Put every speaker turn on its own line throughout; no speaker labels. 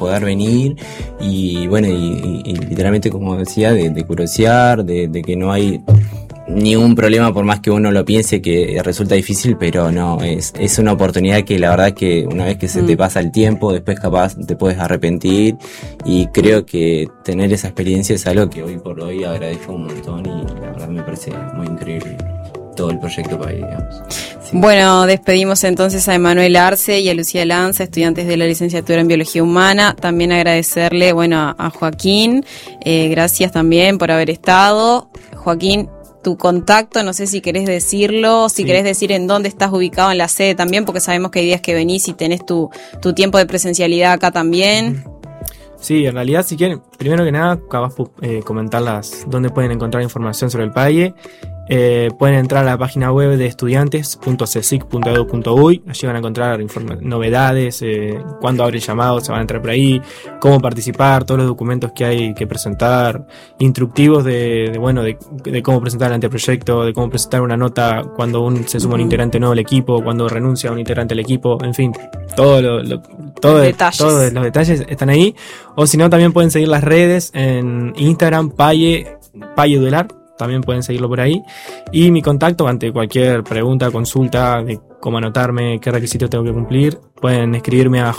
poder venir y bueno, y literalmente, como decía, de curiosear, de que no hay ningún problema, por más que uno lo piense que resulta difícil, pero no, es una oportunidad que la verdad que una vez que se te pasa el tiempo, después capaz te puedes arrepentir, y creo que tener esa experiencia es algo que hoy por hoy agradezco un montón, y la verdad me parece muy increíble todo el proyecto para ahí, digamos. Sí.
Bueno, despedimos entonces a Emanuel Arce y a Lucía Lanza, estudiantes de la licenciatura en Biología Humana. También agradecerle, bueno, a Joaquín, gracias también por haber estado. Joaquín, tu contacto, no sé si querés decirlo, si querés decir en dónde estás ubicado en la sede también, porque sabemos que hay días que venís y tenés tu tiempo de presencialidad acá también.
Sí, en realidad, si quieren, primero que nada, capaz comentarlas dónde pueden encontrar información sobre el PAIE. Pueden entrar a la página web de estudiantes.cesic.edu.uy. Allí van a encontrar novedades, cuándo abre el llamado, se van a entrar por ahí, cómo participar, todos los documentos que hay que presentar, instructivos de cómo presentar el anteproyecto, de cómo presentar una nota cuando se suma un integrante nuevo al equipo, cuando renuncia un integrante al equipo, en fin, todos los detalles están ahí. O si no, también pueden seguir las redes en Instagram, PAIE Udelar. También pueden seguirlo por ahí. Y mi contacto ante cualquier pregunta, consulta de cómo anotarme, qué requisitos tengo que cumplir, pueden escribirme a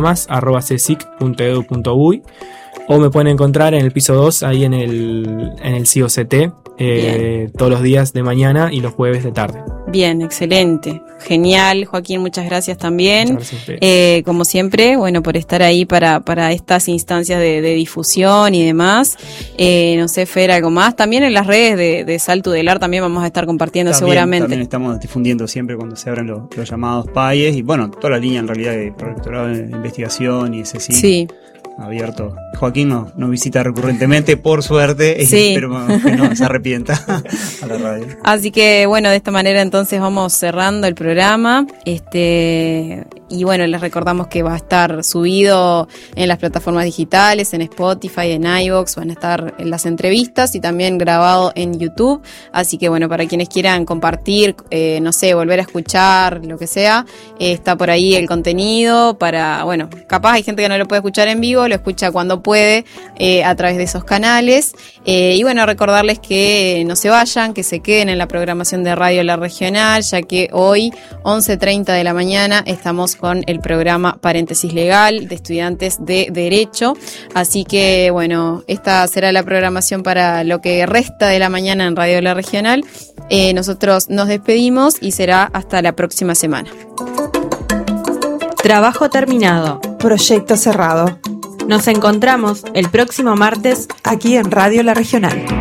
jlamas@cesic.edu.uy, o me pueden encontrar en el piso 2, ahí en el CIOCT, todos los días de mañana y los jueves de tarde.
Bien, excelente. Genial, Joaquín, muchas gracias también.
Muchas gracias.
Como siempre, bueno, por estar ahí para estas instancias de difusión y demás. No sé, Fer, algo más. También en las redes de Salto Udelar también vamos a estar compartiendo seguramente.
También estamos difundiendo siempre cuando se abren los llamados PAIES y bueno, toda la línea en realidad de Rectorado de Investigación y ese
sí.
Abierto. Joaquín nos visita recurrentemente, por suerte, y espero que no se arrepienta a la radio.
Así que bueno, de esta manera entonces vamos cerrando el programa. Y bueno, les recordamos que va a estar subido en las plataformas digitales, en Spotify, en iVoox, van a estar en las entrevistas y también grabado en YouTube. Así que bueno, para quienes quieran compartir, no sé, volver a escuchar, lo que sea, está por ahí el contenido para, bueno, capaz hay gente que no lo puede escuchar en vivo, lo escucha cuando puede a través de esos canales. Y bueno, recordarles que no se vayan, que se queden en la programación de Radio La Regional, ya que hoy, 11:30 de la mañana, estamos con el programa Paréntesis Legal de estudiantes de Derecho. Así que bueno, esta será la programación para lo que resta de la mañana en Radio La Regional. Nosotros nos despedimos y será hasta la próxima semana.
Trabajo terminado.
Proyecto cerrado.
Nos encontramos el próximo martes
aquí en Radio La Regional.